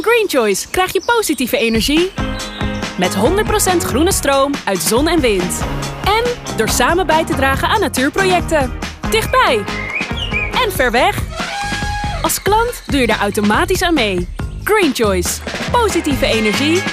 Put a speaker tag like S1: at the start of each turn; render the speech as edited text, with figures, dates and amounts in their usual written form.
S1: Green Choice krijg je positieve energie. Met 100% groene stroom uit zon en wind. En door samen bij te dragen aan natuurprojecten. Dichtbij. En ver weg. Als klant doe je daar automatisch aan mee. Green Choice. Positieve energie